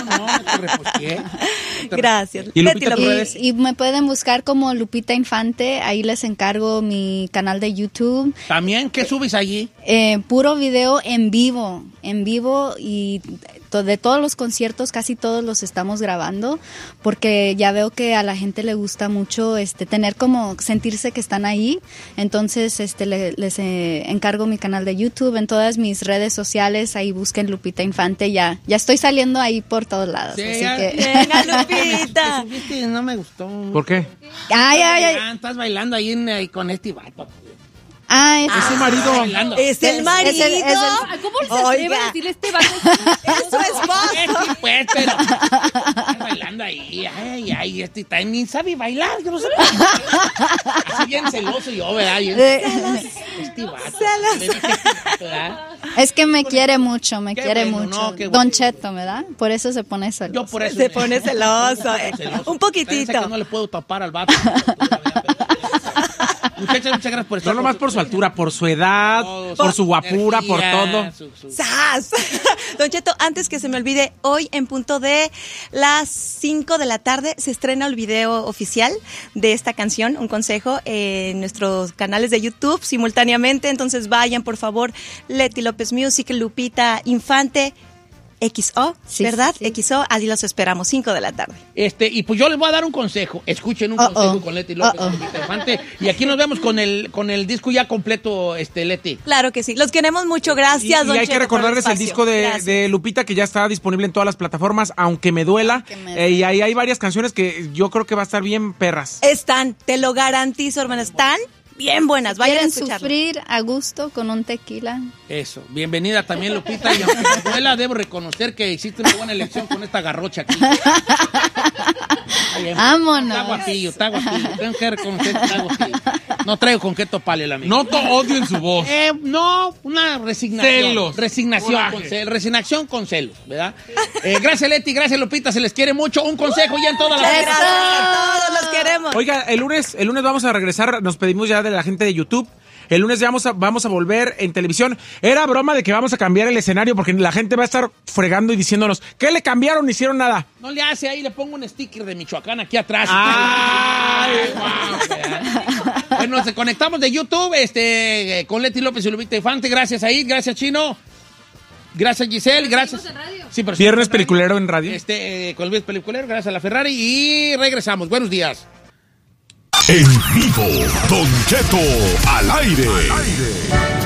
No te reposteé. Gracias. ¿Y Lupita, y me pueden buscar como Lupita Infante, ahí les encargo mi canal de YouTube. ¿También qué subes allí? Puro video en vivo y de todos los conciertos, casi todos los estamos grabando, porque ya veo que a la gente le gusta mucho tener como sentirse que están ahí. Entonces les encargo mi canal de YouTube, en todas mis redes sociales, ahí busquen Lupita Infante, ya estoy saliendo ahí por todos lados. Sí, así ya, que... Venga, Lupita. No me gustó. ¿Por qué? Ay. Estás bailando ahí con este vato. Es su marido. Es el marido. ¿Cómo se atreve a decirle este vato? Es su esposo. Pues, pero estás bailando ahí. Ay, está ni sabe bailar. Yo no sé. Así bien celoso yo, ¿verdad? Este vato. ¿Verdad? Es que me quiere mucho, bueno, mucho. no, qué Don bueno. Cheto, ¿verdad? Por eso se pone celoso. Yo por eso Se pone celoso. Un poquitito. Sé que no le puedo tapar al vato. Muchachas, muchas gracias por estar. No nomás por su altura, por su edad, por su guapura, por todo. ¡Sas! Don Cheto, antes que se me olvide, hoy en punto de las 5 de la tarde se estrena el video oficial de esta canción, Un Consejo, en nuestros canales de YouTube simultáneamente. Entonces vayan, por favor, Leti López Music, Lupita Infante, XO, Sí, ¿verdad? sí. XO, allí los esperamos, 5 de la tarde. Y pues yo les voy a dar un consejo. Escuchen un consejo con Leti López Lupita Infante. Y aquí nos vemos con el disco ya completo, Leti. Claro que sí. Los queremos mucho. Gracias, Y Don hay Cheto, que recordarles por el espacio. disco de Lupita, que ya está disponible en todas las plataformas, aunque me duela. Y ahí hay varias canciones que yo creo que va a estar bien perras. Están, te lo garantizo, hermano, están bien buenas. Vayan a ¿Quieren escucharlo. sufrir a gusto con un tequila? Eso. Bienvenida también, Lupita. Y aunque me duela, debo reconocer que hiciste una buena elección con esta garrocha aquí. Vámonos. Está guapillo. Tengo que reconocer que está guapillo. No traigo con qué toparle la amiga. Noto odio en su voz. No, una resignación. Celos. Resignación con celos, ¿verdad? Gracias, Leti, gracias, Lupita, se les quiere mucho. Un consejo ya en toda la Gracias a todos, los queremos. Oiga, el lunes vamos a regresar, nos pedimos ya de la gente de YouTube. El lunes ya vamos a volver en televisión. Era broma de que vamos a cambiar el escenario porque la gente va a estar fregando y diciéndonos, ¿qué le cambiaron? No hicieron nada. No le hace ahí, le pongo un sticker de Michoacán aquí atrás. ¡Ay! Wow. Bueno, nos conectamos de YouTube con Leti López y Lupita Infante. Gracias, Aid. Gracias, Chino. Gracias, Giselle. Gracias. Sí, pero Viernes peliculero en radio. Con el Viernes peliculero. Gracias a la Ferrari. Y regresamos. Buenos días. En vivo, Don Cheto al aire.